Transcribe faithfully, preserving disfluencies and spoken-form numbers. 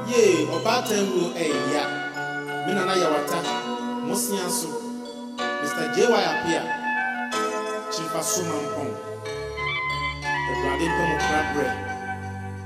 Ye, Obatan will a ya. Minana Yawata, Mosianso, Mister J Y appear. Chief Asuman Pong. The Brandon Pong Crab Bread.